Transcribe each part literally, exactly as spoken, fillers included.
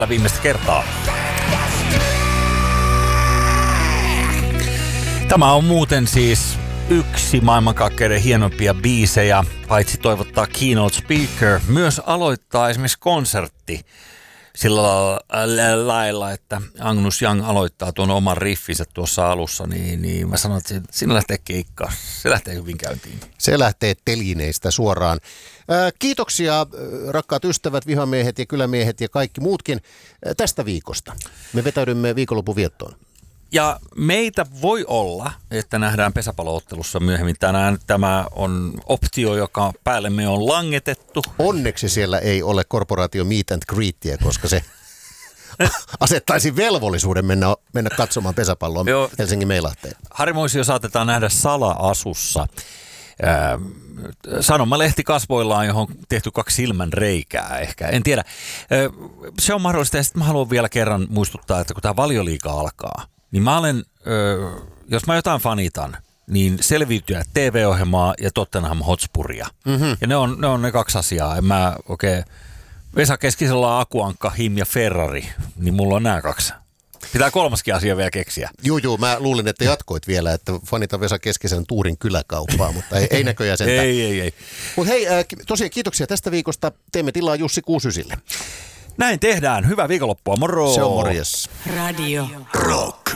viimeistä kertaa. Tämä on muuten siis yksi maailmankaikkeuden hienompia biisejä, paitsi toivottaa keynote speaker, myös aloittaa esimerkiksi konsertti sillä lailla, että Angus Young aloittaa tuon oman riffinsä tuossa alussa, niin, niin mä sanon, että siinä lähtee keikka. Se lähtee hyvin käyntiin. Se lähtee telineistä suoraan. Ää, kiitoksia rakkaat ystävät, vihamiehet ja kylämiehet ja kaikki muutkin ää, tästä viikosta. Me vetäydymme viikonlopun viettoon. Ja meitä voi olla, että nähdään pesäpalloottelussa myöhemmin tänään. Tämä on optio, joka päällemme on langetettu. Onneksi siellä ei ole korporaatio meet and greetia, koska se asettaisi velvollisuuden mennä, mennä katsomaan pesäpalloa Helsingin Meilahteen. Harmoisio saatetaan nähdä sala-asussa. Äh, sanomalehti kasvoillaan, johon on tehty kaksi silmän reikää ehkä. En tiedä. Äh, se on mahdollista. Ja sitten mä haluan vielä kerran muistuttaa, että kun tämä Valioliiga alkaa, niin mä olen, öö, jos mä jotain fanitan, niin selviytyä T V-ohjelmaa ja Tottenham Hotspuria. Mm-hmm. Ja ne on, ne on ne kaksi asiaa. En mä okei, okay. Vesa Keskisellä on Akuankka, Him ja Ferrari, niin mulla on nämä kaksi. Pitää kolmaskin asia vielä keksiä. Juu, juu, mä luulin, että jatkoit vielä, että fanita Vesa Keskisen Tuurin kyläkauppaa, mutta ei, ei näköjään sentään. ei, ei, ei. Mutta hei, äh, tosiaan kiitoksia tästä viikosta. Teemme tilaa Jussi kuusikymmentäyhdeksän. Näin tehdään. Hyvää viikonloppua. Moro! Se on morjes. Radio Rock.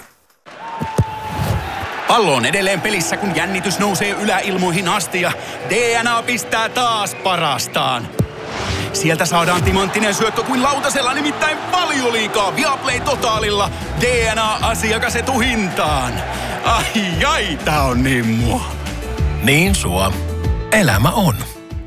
Pallo on edelleen pelissä, kun jännitys nousee yläilmoihin asti ja D N A pistää taas parastaan. Sieltä saadaan timanttinen syöttö kuin lautasella, nimittäin Valioliigaa Viaplay Totaalilla. D N A-asiakas etuhintaan. Ai ai, tää on niin mua. Niin sua. Elämä on.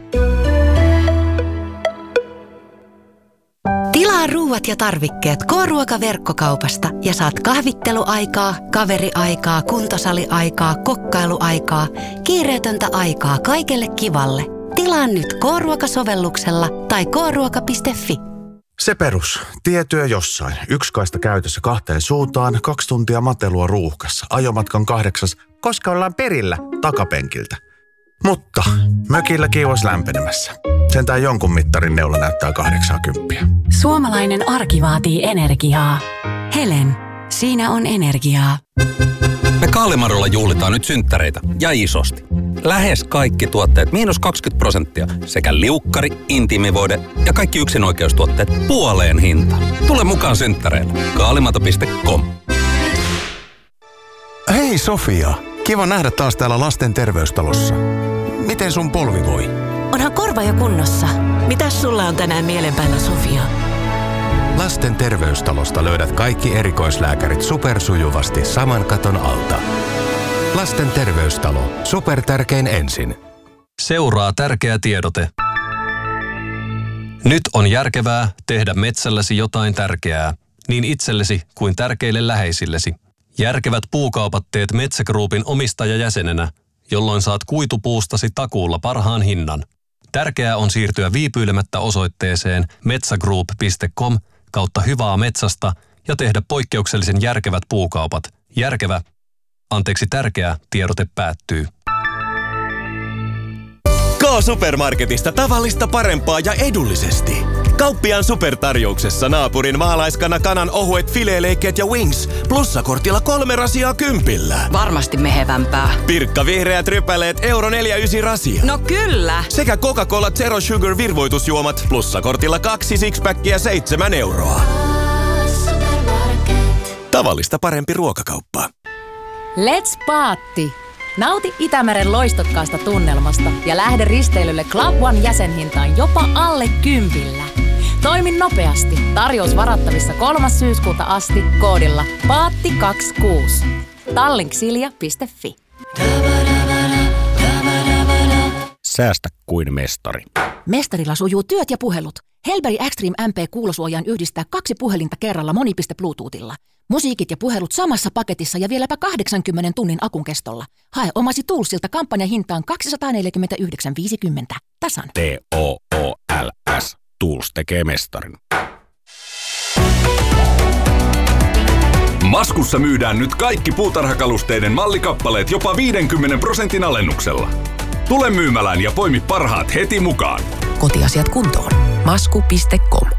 Tilaa ruuat ja tarvikkeet K-ruoka-verkkokaupasta ja saat kahvitteluaikaa, kaveriaikaa, kuntosaliaikaa, kokkailuaikaa, kiireetöntä aikaa kaikelle kivalle. Tilaa nyt K-ruoka-sovelluksella tai k ruoka piste fi. Se perus. Tietyö jossain. Yksi kaista käytössä kahteen suuntaan, kaksi tuntia matelua ruuhkassa. Ajomatkan kahdeksas, koska ollaan perillä takapenkiltä. Mutta mökillä kiivas lämpenemässä. Sentään jonkun mittarin neula näyttää kahdeksankymmentä. Suomalainen arki vaatii energiaa. Helen, siinä on energiaa. Me Kaalimarolla juhlitaan nyt synttäreitä ja isosti. Lähes kaikki tuotteet miinus kaksikymmentä prosenttia sekä liukkari, intiimivoide ja kaikki yksinoikeustuotteet puoleen hintaan. Tule mukaan synttäreille. Kaalimato piste com. Hei Sofia, kiva nähdä taas täällä lasten terveystalossa. Miten sun polvi voi? Onhan korva jo kunnossa. Mitäs sulla on tänään mielen päällä, Sofia? Lasten terveystalosta löydät kaikki erikoislääkärit supersujuvasti saman katon alta. Lasten terveystalo. Supertärkein ensin. Seuraa tärkeä tiedote. Nyt on järkevää tehdä metsälläsi jotain tärkeää, niin itsellesi kuin tärkeille läheisillesi. Järkevät puukaupat teet Metsä Groupin omistajajäsenenä, jolloin saat kuitupuustasi takuulla parhaan hinnan. Tärkeää on siirtyä viipyilemättä osoitteeseen metsägroup piste com kautta hyvää metsästä ja tehdä poikkeuksellisen järkevät puukaupat. Järkevä, anteeksi tärkeä, tiedote päättyy. K-Supermarketista tavallista parempaa ja edullisesti. Kauppiaan supertarjouksessa naapurin maalaiskana kanan ohuet fileeleikkeet ja wings plussakortilla kolme rasiaa kympillä. Varmasti mehevämpää. Pirkka vihreät rypäleet euro neljä ysi rasia. No kyllä. Sekä Coca-Cola Zero Sugar virvoitusjuomat plussakortilla kaksi sixpackia seitsemän euroa. Tavallista parempi ruokakauppa. Let's paatti! Nauti Itämeren loistokkaasta tunnelmasta ja lähde risteilylle Club One jäsenhintaan jopa alle kympillä. Toimi nopeasti. Tarjous varattavissa kolmas syyskuuta asti koodilla paatti kaksikymmentäkuusi. Tallink-silja piste fi. Säästä kuin mestari. Mestarilla sujuu työt ja puhelut. Helberi Extreme M P-kuulosuojaan yhdistää kaksi puhelinta kerralla monipiste Bluetoothilla. Musiikit ja puhelut samassa paketissa ja vieläpä kahdeksankymmenen tunnin akun kestolla. Hae omasi Toolsilta kampanjahintaan kaksisataaneljäkymmentäyhdeksän viisikymmentä. Tasan. T O O L S. Tools tekee mestarin. Maskussa myydään nyt kaikki puutarhakalusteiden mallikappaleet jopa viidenkymmenen prosentin alennuksella. Tule myymälään ja poimi parhaat heti mukaan. Kotiasiat kuntoon. masku piste com